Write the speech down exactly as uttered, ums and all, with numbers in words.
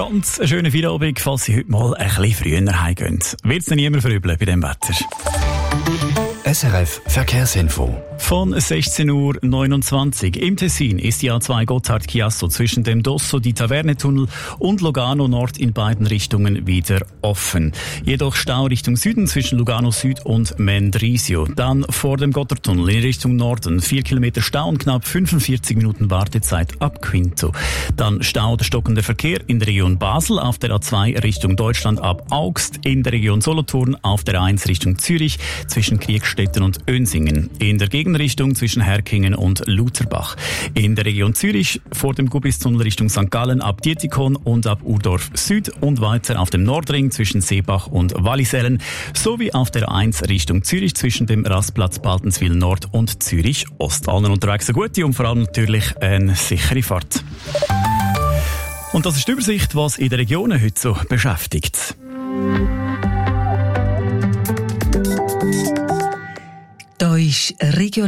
Ganz einen schönen Feierabend, falls Sie heute mal ein bisschen früher heimgehen. Wird es nicht niemand verübeln bei diesem Wetter. S R F Verkehrsinfo. Von sechzehn Uhr neunundzwanzig im Tessin ist die A zwei Gotthard-Chiasso zwischen dem Dosso di Taverne-Tunnel und Lugano Nord in beiden Richtungen wieder offen. Jedoch Stau Richtung Süden zwischen Lugano Süd und Mendrisio. Dann vor dem Gotthardtunnel in Richtung Norden vier Kilometer Stau und knapp fünfundvierzig Minuten Wartezeit ab Quinto. Dann Stau der stockende Verkehr in der Region Basel auf der A zwei Richtung Deutschland ab Augst, in der Region Solothurn auf der A eins Richtung Zürich zwischen Kriegstetten und Önsingen. In der Gegenrichtung zwischen Herkingen und Lutherbach. In der Region Zürich vor dem Gubistunnel Richtung Sankt Gallen ab Dietikon und ab Urdorf Süd und weiter auf dem Nordring zwischen Seebach und Wallisellen sowie auf der A eins Richtung Zürich zwischen dem Rastplatz Baltenswil Nord und Zürich Ost. Allen unterwegs eine gute und vor allem natürlich eine sichere Fahrt. Und das ist die Übersicht, was in den Regionen heute so beschäftigt. Da ist Region